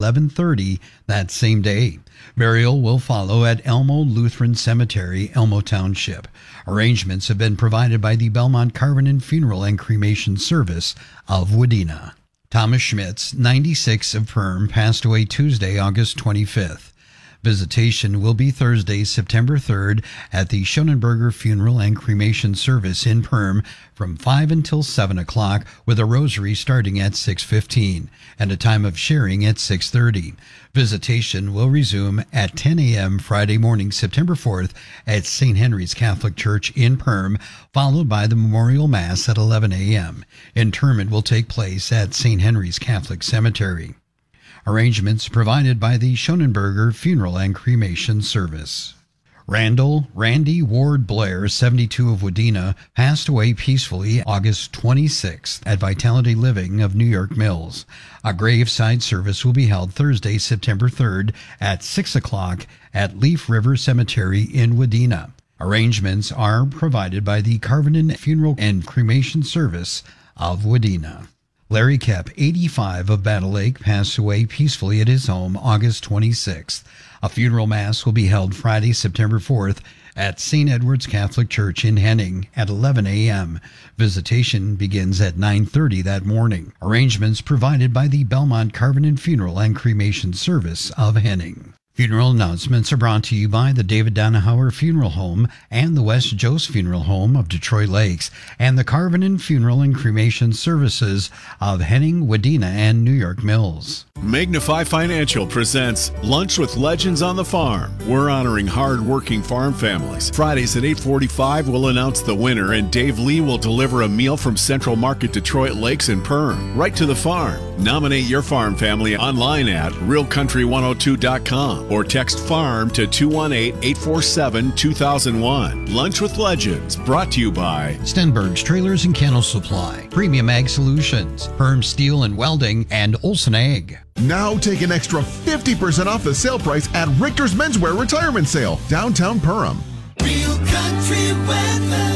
11:30 that same day. Burial will follow at Elmo Lutheran Cemetery, Elmo Township. Arrangements have been provided by the Belmont Carvenin Funeral and Cremation Service of Wadena. Thomas Schmitz, 96 of Perm, passed away Tuesday, August 25th. Visitation will be Thursday, September 3rd at the Schonenberger Funeral and Cremation Service in Perm from 5 until 7 o'clock with a rosary starting at 6:15 and a time of sharing at 6:30. Visitation will resume at 10 a.m. Friday morning, September 4th at St. Henry's Catholic Church in Perm, followed by the Memorial Mass at 11 a.m. Interment will take place at St. Henry's Catholic Cemetery. Arrangements provided by the Schonenberger Funeral and Cremation Service. Randy Ward Blair, 72 of Wadena, passed away peacefully August 26th at Vitality Living of New York Mills. A graveside service will be held Thursday, September 3rd at 6 o'clock at Leaf River Cemetery in Wadena. Arrangements are provided by the Carvenin Funeral and Cremation Service of Wadena. Larry Kepp, 85 of Battle Lake, passed away peacefully at his home August 26th. A funeral mass will be held Friday, September 4th at St. Edward's Catholic Church in Henning at 11 a.m. Visitation begins at 9:30 that morning. Arrangements provided by the Belmont Carvenin Funeral and Cremation Service of Henning. Funeral announcements are brought to you by the David Donahauer Funeral Home and the West Jost Funeral Home of Detroit Lakes and the Carvenin Funeral and Cremation Services of Henning, Wadena, and New York Mills. Magnify Financial presents Lunch with Legends on the Farm. We're honoring hard-working farm families. Fridays at 8:45, we'll announce the winner, and Dave Lee will deliver a meal from Central Market Detroit Lakes and Perm, right to the farm. Nominate your farm family online at realcountry102.com or text FARM to 218-847-2001. Lunch with Legends, brought to you by Stenberg's Trailers and Kennel Supply, Premium Ag Solutions, Perm Steel and Welding, and Olson Ag. Now take an extra 50% off the sale price at Richter's Menswear Retirement Sale, downtown Perham. Real Country Weather.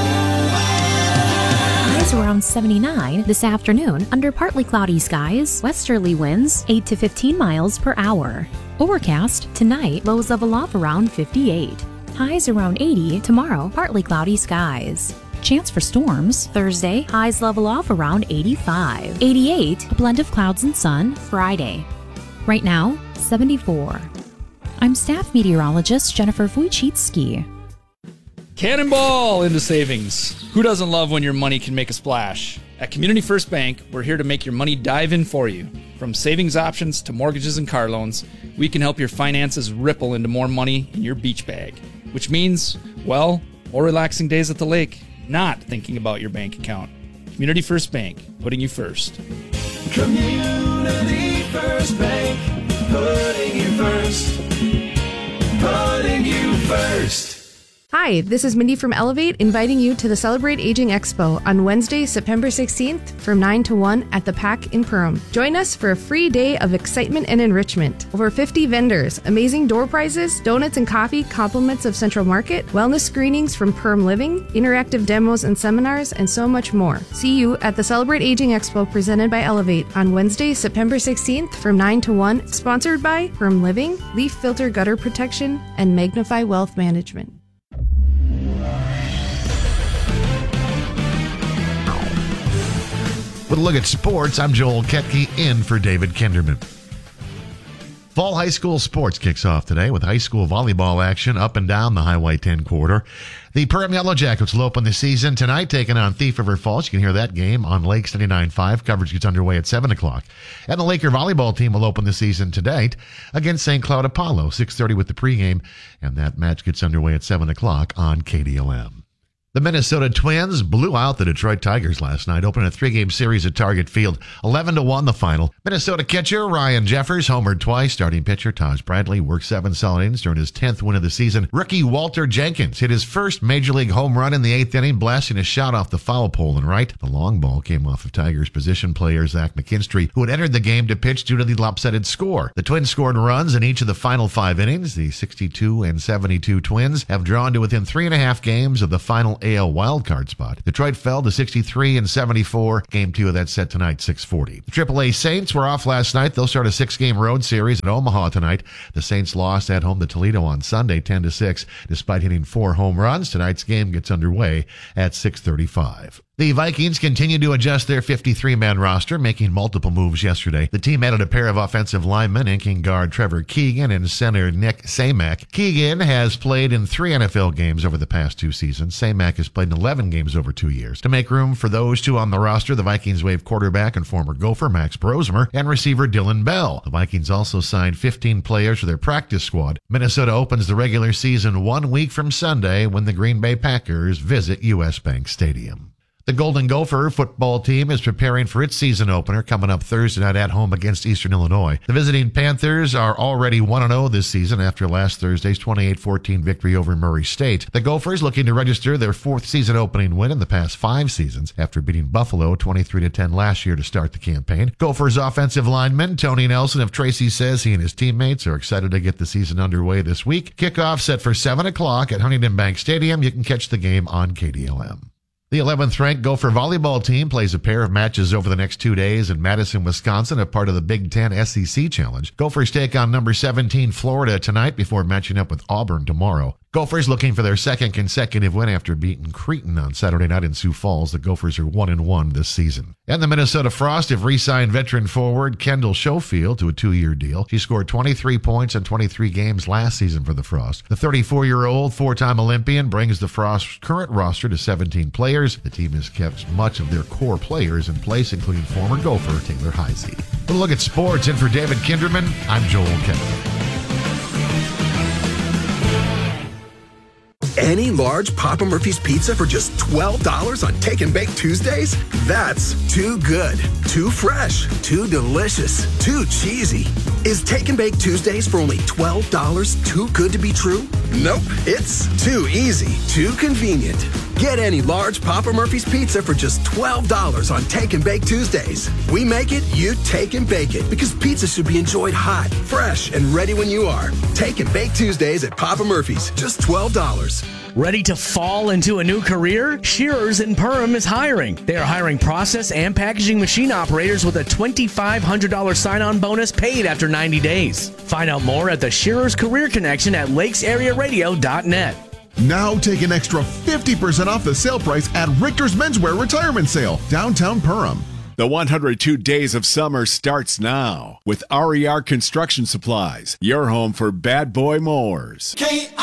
Highs around 79 this afternoon under partly cloudy skies, westerly winds 8 to 15 miles per hour. Overcast tonight, lows level off around 58. Highs around 80 tomorrow, partly cloudy skies. Chance for storms Thursday, highs level off around 85. 88, a blend of clouds and sun Friday. Right now, 74. I'm staff meteorologist Jennifer Wojcicki. Cannonball into savings. Who doesn't love when your money can make a splash? At Community First Bank, we're here to make your money dive in for you. From savings options to mortgages and car loans, we can help your finances ripple into more money in your beach bag. Which means, well, more relaxing days at the lake, not thinking about your bank account. Community First Bank, putting you first. Community First Bank, putting you first. Putting you first. Hi, this is Mindy from Elevate, inviting you to the Celebrate Aging Expo on Wednesday, September 16th from 9 to 1 at the PAC in Perham. Join us for a free day of excitement and enrichment. Over 50 vendors, amazing door prizes, donuts and coffee, compliments of Central Market, wellness screenings from Perham Living, interactive demos and seminars, and so much more. See you at the Celebrate Aging Expo presented by Elevate on Wednesday, September 16th from 9 to 1, sponsored by Perham Living, Leaf Filter Gutter Protection, and Magnify Wealth Management. With a look at sports, I'm Joel Ketke in for David Kinderman. Fall high school sports kicks off today with high school volleyball action up and down the Highway 10 corridor. The Perham Yellow Jackets will open the season tonight, taking on Thief River Falls. You can hear that game on Lakes 99.5. Coverage gets underway at 7 o'clock. And the Laker volleyball team will open the season tonight against St. Cloud Apollo, 6:30 with the pregame. And that match gets underway at 7 o'clock on KDOM. The Minnesota Twins blew out the Detroit Tigers last night, opening a 3-game series at Target Field. 11-1 the final. Minnesota catcher Ryan Jeffers homered twice. Starting pitcher Taj Bradley worked 7 solid innings during his 10th win of the season. Rookie Walter Jenkins hit his first Major League home run in the 8th inning, blasting a shot off the foul pole and right. The long ball came off of Tigers position player Zach McKinstry, who had entered the game to pitch due to the lopsided score. The Twins scored runs in each of the final 5 innings. The 62 and 72 Twins have drawn to within 3.5 games of the final AL wildcard spot. Detroit fell to 63-74. Game 2 of that set tonight, 6:40. The AAA Saints were off last night. They'll start a 6-game road series at Omaha tonight. The Saints lost at home to Toledo on Sunday, 10-6. Despite hitting 4 home runs, tonight's game gets underway at 6:35. The Vikings continue to adjust their 53-man roster, making multiple moves yesterday. The team added a pair of offensive linemen, inking guard Trevor Keegan and center Nick Samak. Keegan has played in 3 NFL games over the past 2 seasons. Samak has played in 11 games over 2 years. To make room for those 2 on the roster, the Vikings waived quarterback and former Gopher Max Brosmer and receiver Dylan Bell. The Vikings also signed 15 players to their practice squad. Minnesota opens the regular season 1 week from Sunday when the Green Bay Packers visit U.S. Bank Stadium. The Golden Gopher football team is preparing for its season opener coming up Thursday night at home against Eastern Illinois. The visiting Panthers are already 1-0 this season after last Thursday's 28-14 victory over Murray State. The Gophers looking to register their 4th season opening win in the past 5 seasons after beating Buffalo 23-10 last year to start the campaign. Gophers offensive lineman Tony Nelson of Tracy says he and his teammates are excited to get the season underway this week. Kickoff set for 7 o'clock at Huntington Bank Stadium. You can catch the game on KDLM. The 11th-ranked Gopher volleyball team plays a pair of matches over the next 2 days in Madison, Wisconsin, a part of the Big Ten SEC Challenge. Gophers take on number 17 Florida tonight before matching up with Auburn tomorrow. Gophers looking for their 2nd consecutive win after beating Cretin on Saturday night in Sioux Falls. The Gophers are 1-1 this season. And the Minnesota Frost have re-signed veteran forward Kendall Schofield to a 2-year deal. She scored 23 points in 23 games last season for the Frost. The 34-year-old 4-time Olympian brings the Frost's current roster to 17 players. The team has kept much of their core players in place, including former Gopher Taylor Heisey. We'll look at sports. And for David Kinderman, I'm Joel Kennedy. Any large Papa Murphy's pizza for just $12 on Take and Bake Tuesdays? That's too good, too fresh, too delicious, too cheesy. Is Take and Bake Tuesdays for only $12 too good to be true? Nope, it's too easy, too convenient. Get any large Papa Murphy's pizza for just $12 on Take and Bake Tuesdays. We make it, you take and bake it, because pizza should be enjoyed hot, fresh, and ready when you are. Take and Bake Tuesdays at Papa Murphy's, just $12. Ready to fall into a new career? Shearers in Perham is hiring. They are hiring process and packaging machine operators with a $2,500 sign-on bonus paid after 90 days. Find out more at the Shearers Career Connection at lakesarearadio.net. Now take an extra 50% off the sale price at Richter's Menswear Retirement Sale, downtown Perham. The 102 Days of Summer starts now with RER Construction Supplies, your home for bad boy mowers.